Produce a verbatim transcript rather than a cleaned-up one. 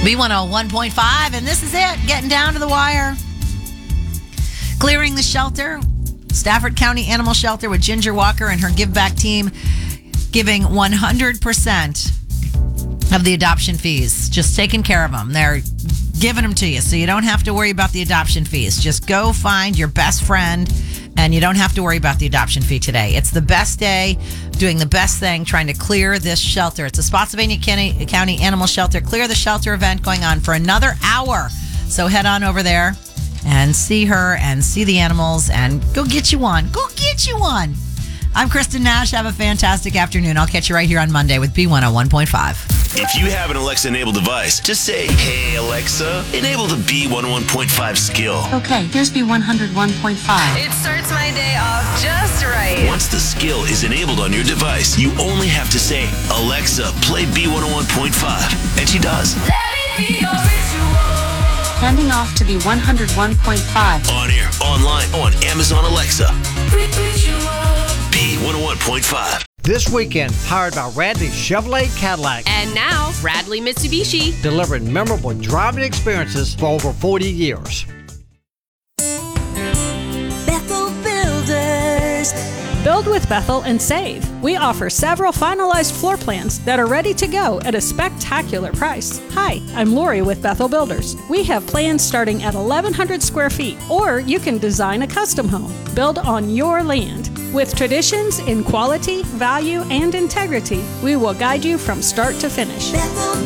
B one oh one point five, and this is it. Getting down to the wire. Clearing the shelter. Stafford County Animal Shelter with Ginger Walker and her Give Back team giving one hundred percent of the adoption fees. Just taking care of them. They're giving them to you, so you don't have to worry about the adoption fees. Just go find your best friend, and you don't have to worry about the adoption fee today. It's the best day, doing the best thing, trying to clear this shelter. It's a Spotsylvania County, County Animal Shelter Clear the Shelter event going on for another hour. So head on over there and see her and see the animals and go get you one. Go get you one. I'm Kristen Nash. Have a fantastic afternoon. I'll catch you right here on Monday with B one oh one point five. If you have an Alexa-enabled device, just say, "Hey, Alexa, enable the B one oh one point five skill." Okay, here's B one oh one point five. It starts my day off just right. Once the skill is enabled on your device, you only have to say, "Alexa, play B one oh one point five," and she does. Let it be your ritual. Handing off to B one oh one point five. On air, online, on Amazon Alexa. Ritual. B one oh one point five. This weekend, powered by Radley Chevrolet Cadillac, And now, Radley Mitsubishi. delivering memorable driving experiences for over forty years. Bethel Builders. Build with Bethel and save. We offer several finalized floor plans that are ready to go at a spectacular price. Hi, I'm Lori with Bethel Builders. We have plans starting at eleven hundred square feet, or you can design a custom home. Build on your land. With traditions in quality, value, and integrity, we will guide you from start to finish. Bethel